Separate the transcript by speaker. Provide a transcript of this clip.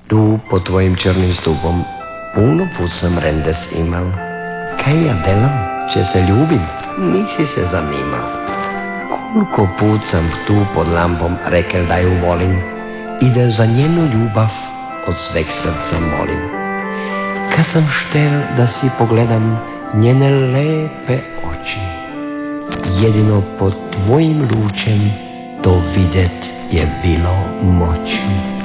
Speaker 1: Tu pod tvojim črnim stupom puno put sam rendes imal. Kaj ja delam, če se ljubim, nisi se zanimal. Koliko put sam tu pod lampom rekel da ju volim i da za njenu ljubav od sveg srca molim. Kad sam štel da si pogledam njene lepe oči, jedino pod tvojim lučem to videt je bilo moći.